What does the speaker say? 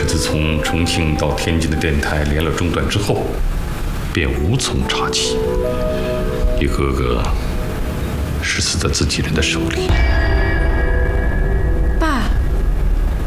自从重庆到天津的电台连了中断之后，便无从查起。李哥哥是死在自己人的手里。